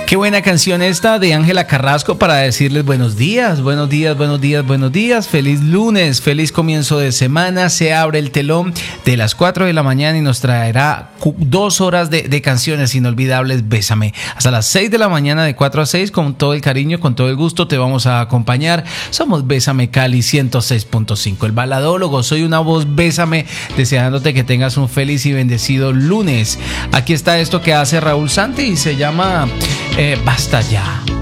Qué buena canción esta de Ángela Carrasco para decirles buenos días, buenos días, buenos días, buenos días. Feliz lunes, feliz comienzo de semana. Se abre el telón de las 4 de la mañana y nos traerá 2 horas de canciones inolvidables. Bésame. Hasta las 6 de la mañana, de 4 a 6, con todo el cariño, con todo el gusto, te vamos a acompañar. Somos Bésame Cali 106.5. El baladólogo, soy una voz. Bésame, deseándote que tengas un feliz y bendecido lunes. Aquí está esto que hace Raúl Santi y se llama Basta Ya.